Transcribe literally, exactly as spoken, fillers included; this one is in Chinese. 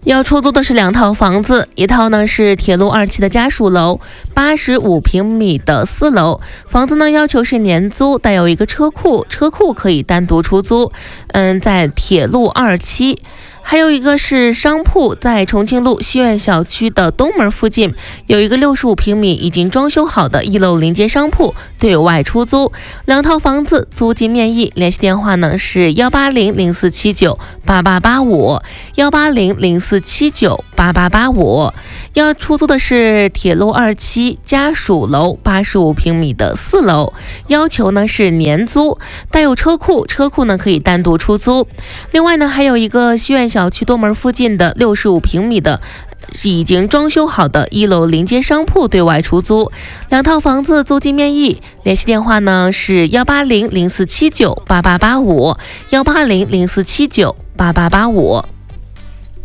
要出租的是两套房子，一套呢是铁路二期的家属楼，八十五平米的四楼，房子呢要求是年租，带有一个车库，车库可以单独出租。嗯，在铁路二期。还有一个是商铺，在重庆路西苑小区的东门附近，有一个六十五平米已经装修好的一楼临街商铺对外出租，两套房子租金面议，联系电话呢是幺八零零四七九八八八五，幺八零零四七九八八八五。要出租的是铁路二期家属楼，八十五平米的四楼，要求呢是年租，带有车库，车库呢可以单独出租。另外呢还有一个西苑小区东门附近的六十五平米的已经装修好的一楼临街商铺对外出租，两套房子租金面议，联系电话呢是幺八零零四七九八八八五，幺八零零四七九八八八五。